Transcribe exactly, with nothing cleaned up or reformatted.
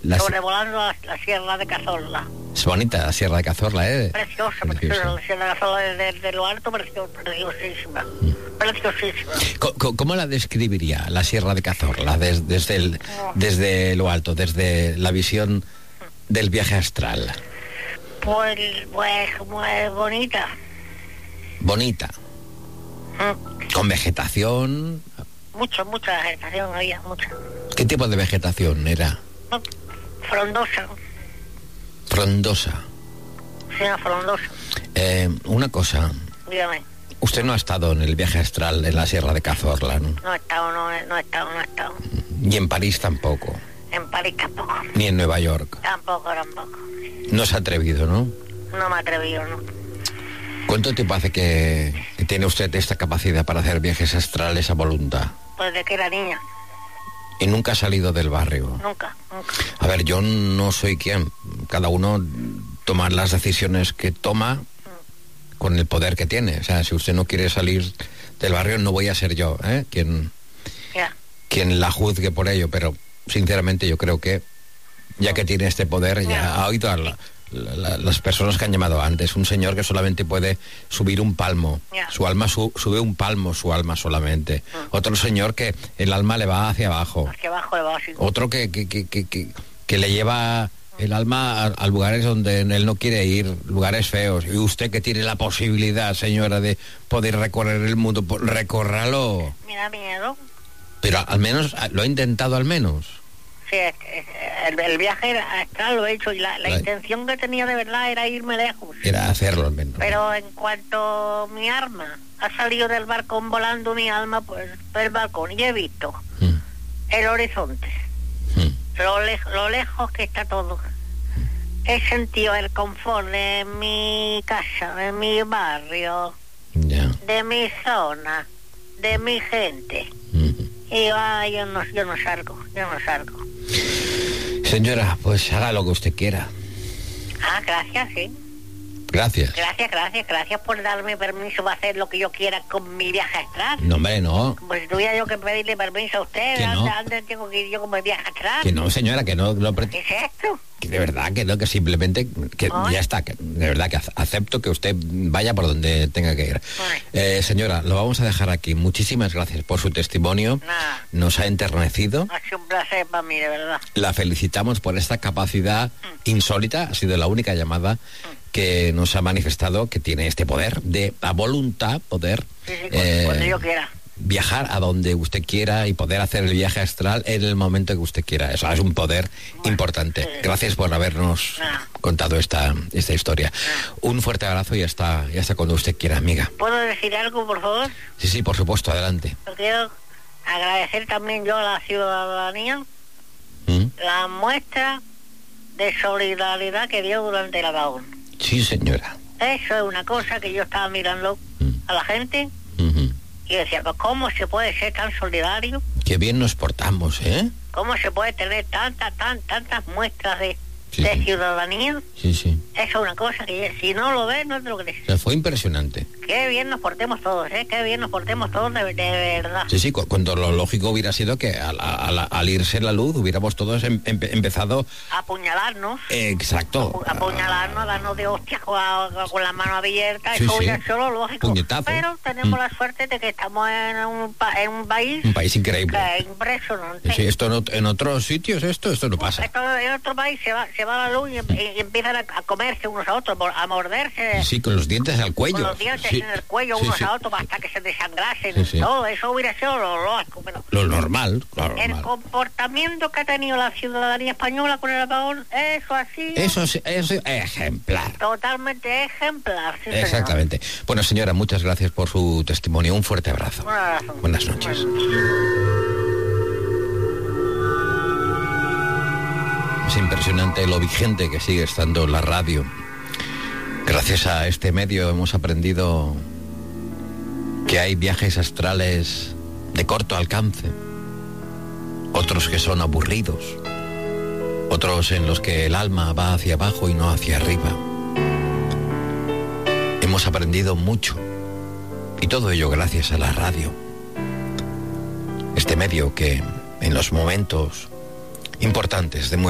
La... Sobrevolando la, la Sierra de Cazorla. Es bonita la Sierra de Cazorla, ¿eh? Preciosa, preciosa. La Sierra de Cazorla desde, desde lo alto, preciosa, preciosísima. Mm. Preciosísima. ¿Cómo, ¿Cómo la describiría la Sierra de Cazorla desde, desde, el, no. desde lo alto, desde la visión del viaje astral? Pues, pues, pues bonita. Bonita. Mm. Con vegetación. Mucha, mucha vegetación había, mucha. ¿Qué tipo de vegetación era? Frondosa. Frondosa. Sí, frondosa. Eh, una cosa. Dígame. Usted no ha estado en el viaje astral en la Sierra de Cazorla, ¿no? No he estado, no, no he estado, no he estado. Ni en París tampoco. En París tampoco. Ni en Nueva York. Tampoco, tampoco. No se ha atrevido, ¿no? No me he atrevido, ¿no? ¿Cuánto tiempo hace que, que tiene usted esta capacidad para hacer viajes astrales a voluntad? Pues desde que era niña. ¿Y nunca ha salido del barrio? Nunca, nunca. A ver, yo no soy quien. Cada uno toma las decisiones que toma mm. con el poder que tiene. O sea, si usted no quiere salir del barrio, no voy a ser yo, ¿eh? Quien, yeah. quien la juzgue por ello. Pero, sinceramente, yo creo que, ya que tiene este poder, yeah. ya ha oído a la, la, la, las personas que han llamado antes. Un señor que solamente puede subir un palmo. Yeah. Su alma su, sube un palmo, su alma solamente. Mm. Otro señor que el alma le va hacia abajo. Hacia abajo le va así. Otro que, que, que, que, que, que le lleva el alma a, a lugares donde él no quiere ir, lugares feos. Y usted que tiene la posibilidad, señora, de poder recorrer el mundo, recórralo. Me da miedo. Pero al menos, lo ha intentado al menos. Sí, el, el viaje astral lo he hecho y la, la, la intención que tenía de verdad era irme lejos. Era hacerlo al menos. Pero en cuanto mi alma ha salido del balcón volando, mi alma pues del balcón y he visto mm. el horizonte, mm. lo, le, lo lejos que está todo. Mm. He sentido el confort de mi casa, de mi barrio, yeah. de mi zona, de mi gente. Mm. Y ah, yo no, yo no salgo, yo no salgo. Señora, pues haga lo que usted quiera. Ah, gracias, sí. Gracias. Gracias, gracias, gracias por darme permiso para hacer lo que yo quiera con mi viaje astral. No, hombre, no. Pues tuviera yo que pedirle permiso a usted. ¿Que no? Antes tengo que ir yo con mi viaje astral. Que no, señora, que no. no ¿Qué es esto? Que de verdad, que no, que simplemente, que ¿Ay? Ya está, que de verdad que acepto que usted vaya por donde tenga que ir. Eh, señora, lo vamos a dejar aquí. Muchísimas gracias por su testimonio. Nada. Nos ha enternecido. Ha sido un placer para mí, de verdad. La felicitamos por esta capacidad mm. insólita. Ha sido la única llamada mm. que nos ha manifestado que tiene este poder de, a voluntad, poder sí, sí, cuando, eh, cuando yo quiera. Viajar a donde usted quiera y poder hacer el viaje astral en el momento que usted quiera. Eso es un poder bueno, importante. Sí. Gracias por habernos nah. contado esta, esta historia. Nah. Un fuerte abrazo y hasta, y hasta cuando usted quiera, amiga. ¿Puedo decir algo, por favor? Sí, sí, por supuesto, adelante. Yo quiero agradecer también yo a la ciudadanía ¿Mm? la muestra de solidaridad que dio durante el apagón. Sí, señora. Eso es una cosa que yo estaba mirando ¿Mm? a la gente uh-huh. y decía, pues, ¿cómo se puede ser tan solidario? Qué bien nos portamos, ¿eh? ¿Cómo se puede tener tantas, tan, tantas muestras de, sí, de sí. ciudadanía? Sí, sí. Eso es una cosa que si no lo ves, no te lo crees. O sea, fue impresionante. Qué bien nos portemos todos, ¿eh? Qué bien nos portemos todos de, de verdad. Sí, sí, cuando lo lógico hubiera sido que al, al, al irse la luz hubiéramos todos em, em, empezado... A apuñalarnos. Eh, exacto. A apuñalarnos, a darnos de hostias con, con las manos abiertas, sí, eso sí. es solo lógico. Puñetazo. Pero tenemos mm. la suerte de que estamos en un, en un país... Un país increíble. Que es impresionante. Sí, esto no, en otros sitios esto esto no pasa. Esto, en otro país se va, se va la luz y, y empiezan a, a comerse unos a otros, a morderse. Sí, con los dientes al cuello. Con los dientes sí. en el cuello sí, unos sí. a otros hasta que se desangrasen. Sí, sí. Todo eso hubiera sido lo lógico. Pero lo normal, claro. El normal. comportamiento que ha tenido la ciudadanía española con el apagón, eso así. Eso es ejemplar. Totalmente ejemplar. Sí, exactamente. Señor. Bueno, señora, muchas gracias por su testimonio. Un fuerte abrazo. Un abrazo. Buenas noches. Es impresionante lo vigente que sigue estando la radio. Gracias a este medio hemos aprendido que hay viajes astrales de corto alcance, otros que son aburridos, otros en los que el alma va hacia abajo y no hacia arriba. Hemos aprendido mucho, y todo ello gracias a la radio. Este medio que en los momentos importantes de